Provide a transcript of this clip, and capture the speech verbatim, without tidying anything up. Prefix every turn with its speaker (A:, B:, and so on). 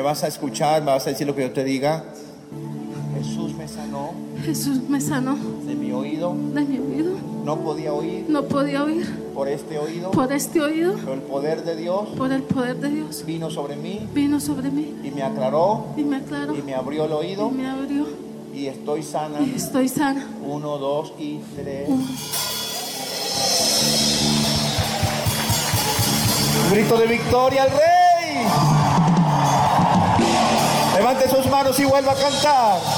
A: vas a escuchar, me vas a decir lo que yo te diga. Jesús me sanó.
B: Jesús me sanó
A: De mi oído.
B: de mi oído.
A: No podía oír.
B: No podía oír
A: Por este oído.
B: por este oído.
A: Pero el poder de Dios
B: Por el poder de Dios
A: vino sobre mí
B: vino sobre mí
A: y me aclaró
B: y me aclaró
A: y me abrió el
B: y
A: oído
B: me abrió
A: y estoy sana.
B: y estoy sana.
A: Uno, dos y tres. Un grito de victoria al Rey. Levante sus manos y vuelva a cantar.